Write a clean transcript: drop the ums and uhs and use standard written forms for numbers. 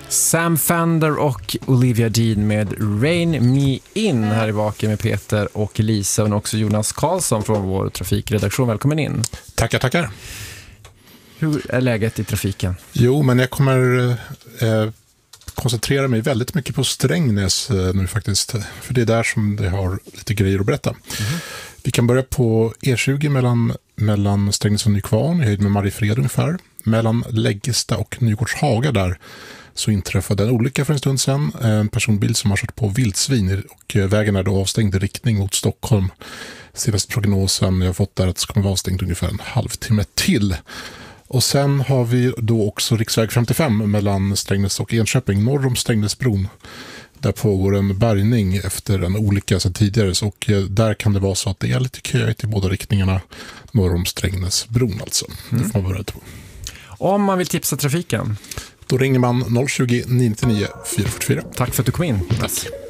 Sam Fender och Olivia Dean med Rain Me In här i vaken med Peter och Lisa och också Jonas Karlsson från vår trafikredaktion. Välkommen in. Tackar. Hur är läget i trafiken? Jo, men jag kommer koncentrera mig väldigt mycket på Strängnäs nu faktiskt. För det är där som det har lite grejer att berätta. Vi kan börja på E20 mellan Strängnäs och Nykvarn i höjd med Mariefred ungefär. Mellan Läggesta och Nygårdshaga där så inträffade en olycka för en stund sedan. En personbil som har kört på vildsvin och vägen är då avstängd i riktning mot Stockholm. Senaste prognosen jag har fått där att det ska vara avstängd ungefär en halvtimme till. Och sen har vi då också riksväg 55 mellan Strängnäs och Enköping norr om Strängnäsbron. Där pågår en bärgning efter en olycka sedan tidigare och där kan det vara så att det är lite köigt i båda riktningarna norr om Strängnäsbron alltså. Det får man vara rädd på. Om man vill tipsa trafiken? Då ringer man 020 999 444. Tack för att du kom in. Tack.